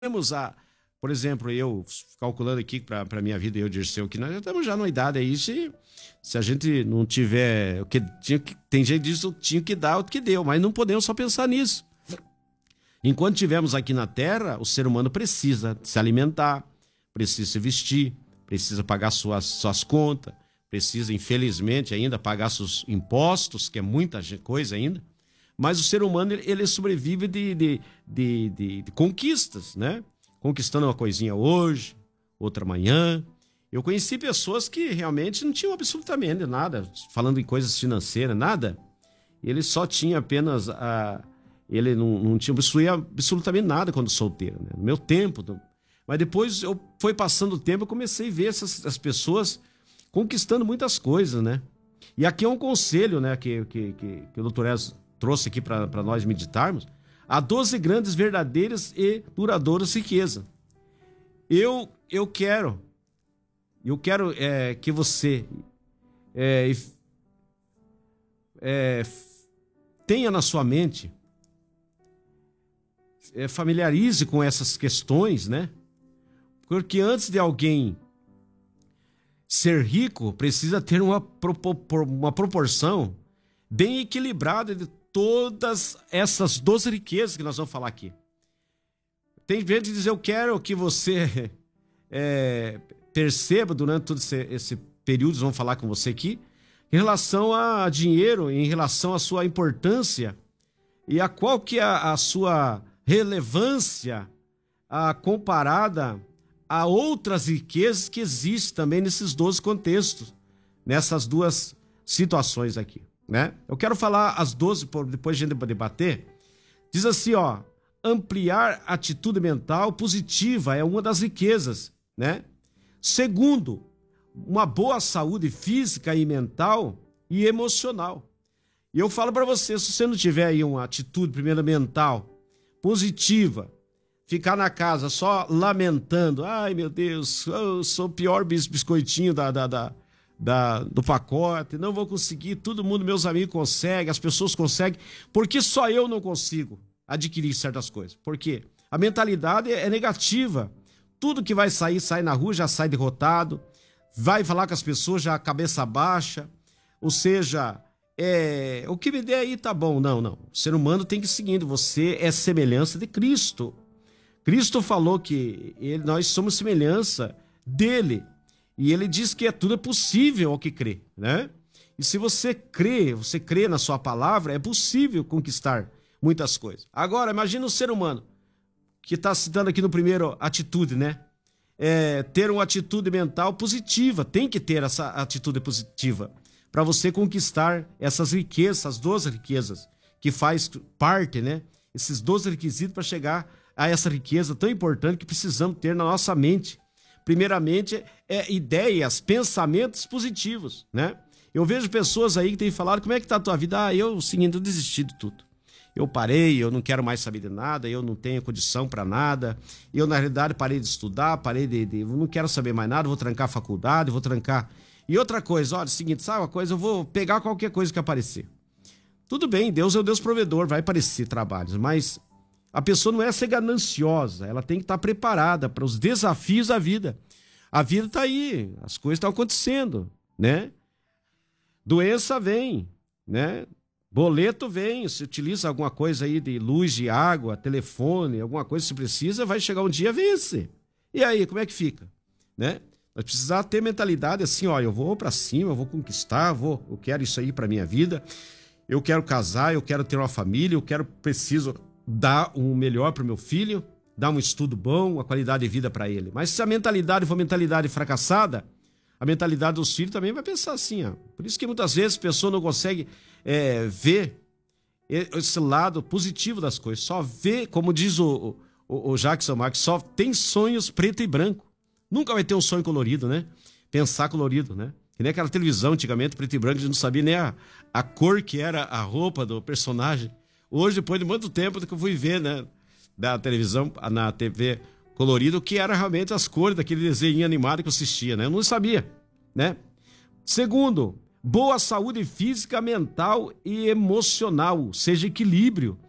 temos por exemplo, eu calculando aqui para a minha vida e eu, Dirceu, que nós já estamos já numa idade aí, se a gente não tiver, tem gente que diz que tinha que dar o que deu, mas não podemos só pensar nisso. Enquanto estivermos aqui na Terra, o ser humano precisa se alimentar, precisa se vestir, precisa pagar suas contas, precisa, infelizmente, ainda pagar seus impostos, que é muita coisa ainda. Mas o ser humano, ele sobrevive de conquistas, né? Conquistando uma coisinha hoje, outra amanhã. Eu conheci pessoas que realmente não tinham absolutamente nada, falando em coisas financeiras, nada. Ele só tinha apenas ele não tinha absolutamente nada quando solteiro, né? No meu tempo. Mas depois foi passando o tempo, eu comecei a ver as pessoas conquistando muitas coisas, né? E aqui é um conselho, né, que o doutor Ezio trouxe aqui para nós meditarmos. Há 12 grandes, verdadeiras e duradouras riquezas. Eu quero que você tenha na sua mente, familiarize com essas questões, né? Porque antes de alguém ser rico, precisa ter uma proporção bem equilibrada de todas essas 12 riquezas que nós vamos falar aqui. Tem gente que diz, eu quero que você perceba durante todo esse período, vamos falar com você aqui, em relação a dinheiro, em relação à sua importância e a qual que é a sua relevância comparada a outras riquezas que existem também nesses 12 contextos, nessas duas situações aqui, né? Eu quero falar as 12, depois a gente debater. Diz assim, ó, ampliar a atitude mental positiva é uma das riquezas, né? Segundo, uma boa saúde física e mental e emocional. E eu falo para você, se você não tiver aí uma atitude, primeiro, mental, positiva, ficar na casa só lamentando, ai meu Deus, eu sou o pior biscoitinho do pacote, não vou conseguir, todo mundo, meus amigos conseguem, as pessoas conseguem, porque só eu não consigo adquirir certas coisas. Por quê? A mentalidade é negativa, tudo que vai sair, sai na rua, já sai derrotado, vai falar com as pessoas, já cabeça baixa, ou seja, o que me der aí tá bom. Não. O ser humano tem que ir seguindo, você é semelhança de Cristo. Cristo falou que nós somos semelhança dele. E ele diz que tudo é possível ao que crê, né? E se você crê na sua palavra, é possível conquistar muitas coisas. Agora, imagina o ser humano, que está citando aqui no primeiro, atitude, né? Ter uma atitude mental positiva, tem que ter essa atitude positiva para você conquistar essas riquezas, essas 12 riquezas, que faz parte, né? Esses 12 requisitos para chegar a essa riqueza tão importante que precisamos ter na nossa mente. Primeiramente, ideias, pensamentos positivos, né? Eu vejo pessoas aí que têm falado, como é que tá a tua vida? Eu desisti de tudo. Eu parei, eu não quero mais saber de nada, eu não tenho condição para nada. Eu, na realidade, parei de estudar, eu não quero saber mais nada, vou trancar a faculdade, vou trancar... E outra coisa, olha, é o seguinte, sabe uma coisa? Eu vou pegar qualquer coisa que aparecer. Tudo bem, Deus é o Deus provedor, vai aparecer trabalhos, mas a pessoa não é ser gananciosa, ela tem que estar preparada para os desafios da vida. A vida está aí, as coisas estão acontecendo, né? Doença vem, né? Boleto vem, se utiliza alguma coisa aí de luz, de água, telefone, alguma coisa se precisa, vai chegar um dia vence. E aí, como é que fica, né? Nós precisamos ter mentalidade assim, ó, eu vou para cima, eu vou conquistar, eu quero isso aí para minha vida, eu quero casar, eu quero ter uma família, preciso dar o melhor para o meu filho, dar um estudo bom, uma qualidade de vida para ele. Mas se a mentalidade for mentalidade fracassada, a mentalidade dos filhos também vai pensar assim, ó. Por isso que muitas vezes a pessoa não consegue ver esse lado positivo das coisas, só vê, como diz o Jackson Marx, só tem sonhos preto e branco. Nunca vai ter um sonho colorido, né? Pensar colorido, né? Que nem aquela televisão antigamente, preto e branco, a gente não sabia nem a cor que era a roupa do personagem. Hoje, depois de muito tempo que eu fui ver, né, da televisão, na TV colorido, que era realmente as cores daquele desenho animado que eu assistia, né? Eu não sabia, né? Segundo, boa saúde física, mental e emocional, seja equilíbrio.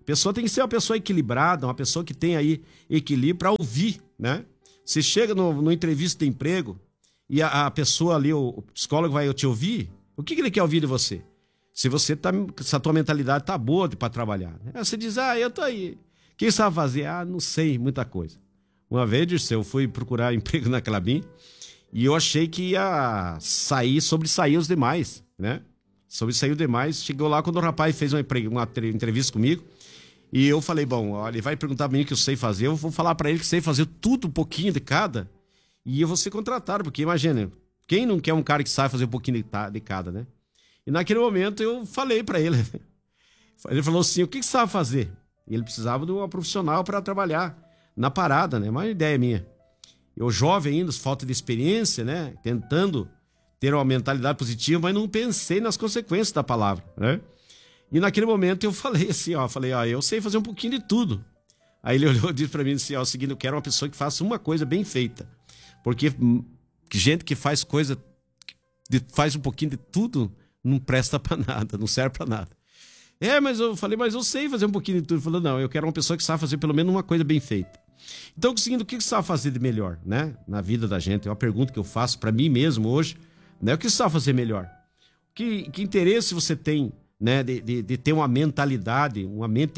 pessoa tem que ser uma pessoa equilibrada, uma pessoa que tem aí equilíbrio para ouvir, né? Você chega no entrevista de emprego e a pessoa ali, o psicólogo vai te ouvir, o que ele quer ouvir de você? Se a tua mentalidade tá boa para trabalhar. Né? Você diz, eu tô aí. O que você vai fazer? Não sei, muita coisa. Uma vez, eu fui procurar emprego na Klabin e eu achei que ia sobressair os demais, né? Sobressair os demais. Chegou lá quando o rapaz fez uma entrevista comigo e eu falei, bom, olha, ele vai perguntar pra mim o que eu sei fazer, eu vou falar pra ele que sei fazer tudo, um pouquinho de cada, e eu vou ser contratado, porque imagina, quem não quer um cara que sabe fazer um pouquinho de cada, né? E naquele momento eu falei pra ele, ele falou assim, o que você sabe fazer? E ele precisava de uma profissional para trabalhar na parada, né? Uma ideia minha. Eu jovem ainda, falta de experiência, né? Tentando ter uma mentalidade positiva, mas não pensei nas consequências da palavra, né? E naquele momento eu falei assim, eu sei fazer um pouquinho de tudo. Aí ele olhou e disse pra mim assim, o seguinte, eu quero uma pessoa que faça uma coisa bem feita. Porque gente que faz faz um pouquinho de tudo, não presta pra nada, não serve pra nada. Mas eu falei, mas eu sei fazer um pouquinho de tudo. Ele falou, não, eu quero uma pessoa que sabe fazer pelo menos uma coisa bem feita. Então, seguindo, o que você sabe fazer de melhor, né? Na vida da gente, é uma pergunta que eu faço pra mim mesmo hoje, né? O que você sabe fazer melhor? Que interesse você tem, né? De ter uma mentalidade,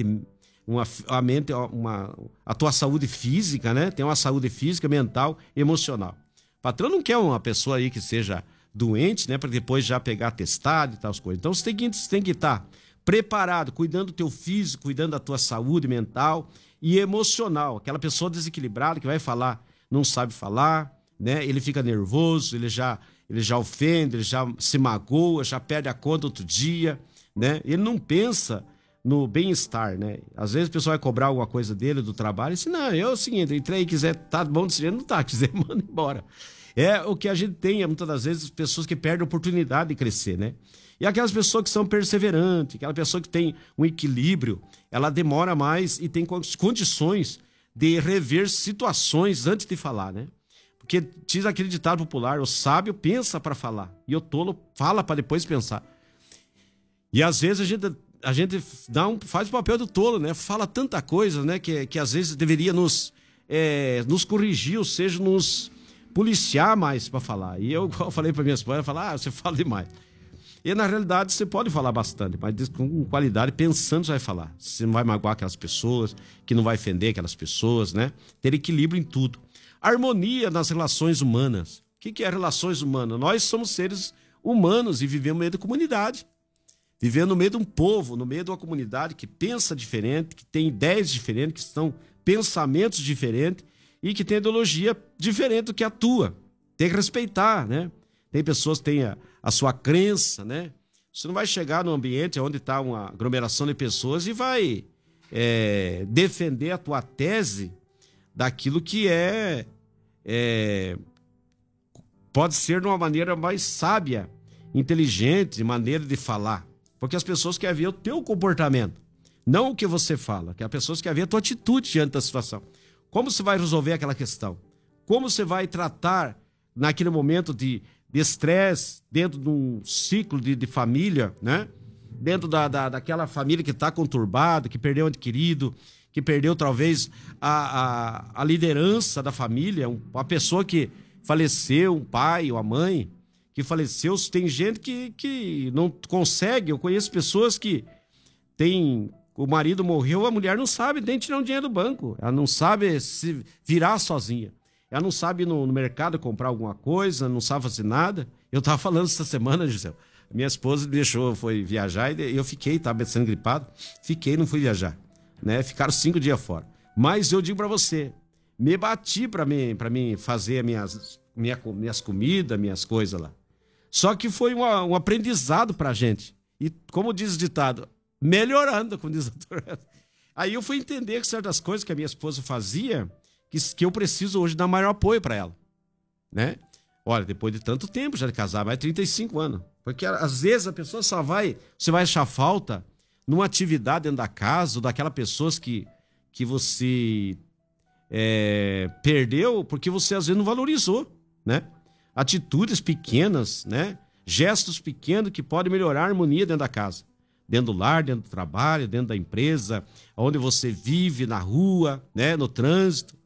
a tua saúde física, né? Tem uma saúde física, mental e emocional. O patrão não quer uma pessoa aí que seja doente, né? Para depois já pegar atestado e tal coisas. Então, você tem que estar preparado, cuidando do teu físico, cuidando da tua saúde mental e emocional. Aquela pessoa desequilibrada que vai falar, não sabe falar, né? Ele fica nervoso, ele já ofende, ele já se magoa, já perde a conta outro dia, né? Ele não pensa no bem-estar, né? Às vezes o pessoal vai cobrar alguma coisa dele, do trabalho, e diz, não, é o seguinte, entrei e quiser, tá bom desse jeito, não tá, quiser, manda embora. É o que a gente tem, muitas das vezes, pessoas que perdem a oportunidade de crescer, né? E aquelas pessoas que são perseverantes, aquela pessoa que tem um equilíbrio, ela demora mais e tem condições de rever situações antes de falar, né? Porque diz aquele ditado popular, o sábio pensa para falar e o tolo fala para depois pensar. E às vezes a gente faz o papel do tolo, né? Fala tanta coisa, né? Que às vezes deveria nos corrigir, ou seja, nos policiar mais para falar. E eu falei para minha esposa, você fala demais. E na realidade você pode falar bastante, mas com qualidade, pensando você vai falar. Você não vai magoar aquelas pessoas, que não vai ofender aquelas pessoas, né? Ter equilíbrio em tudo. Harmonia nas relações humanas. O que é relações humanas? Nós somos seres humanos e vivemos no meio da comunidade. Vivendo no meio de um povo, no meio de uma comunidade que pensa diferente, que tem ideias diferentes, que são pensamentos diferentes e que tem ideologia diferente do que a tua. Tem que respeitar, né? Tem pessoas que têm a sua crença, né? Você não vai chegar num ambiente onde está uma aglomeração de pessoas e vai defender a tua tese daquilo que pode ser de uma maneira mais sábia, inteligente, maneira de falar. Porque as pessoas querem ver o teu comportamento, não o que você fala. Que as pessoas querem ver a tua atitude diante da situação. Como você vai resolver aquela questão? Como você vai tratar naquele momento de estresse, dentro de um ciclo de família, né? Dentro daquela família que está conturbada, que perdeu um ente querido, que perdeu talvez a liderança da família, uma pessoa que faleceu, um pai ou a mãe que faleceu. Tem gente que não consegue. Eu conheço pessoas que o marido morreu, a mulher não sabe nem tirar um dinheiro do banco, ela não sabe se virar sozinha. Ela não sabe ir no mercado comprar alguma coisa, não sabe fazer nada. Eu estava falando essa semana, Gisele. Minha esposa me deixou, foi viajar e eu fiquei, estava sendo gripado. Não fui viajar, né? Ficaram 5 dias fora. Mas eu digo para você, me bati para mim fazer minhas comidas, minhas coisas lá. Só que foi um aprendizado para a gente. E como diz o ditado, melhorando, como diz o doutor. Aí eu fui entender que certas coisas que a minha esposa fazia, que eu preciso hoje dar maior apoio para ela, né? Olha, depois de tanto tempo já de casar, mais 35 anos. Porque às vezes a pessoa você vai achar falta numa atividade dentro da casa, ou daquela pessoa que você perdeu, porque você às vezes não valorizou, né? Atitudes pequenas, né? Gestos pequenos que podem melhorar a harmonia dentro da casa. dentro do lar, dentro do trabalho, dentro da empresa, onde você vive, na rua, né, no trânsito.